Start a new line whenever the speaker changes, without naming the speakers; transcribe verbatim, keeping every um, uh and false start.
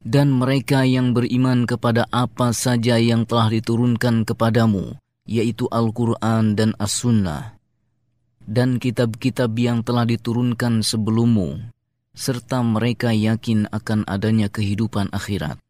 Dan mereka yang beriman kepada apa saja yang telah diturunkan kepadamu, yaitu Al-Quran dan As-Sunnah, dan kitab-kitab yang telah diturunkan sebelummu, serta mereka yakin akan adanya kehidupan akhirat.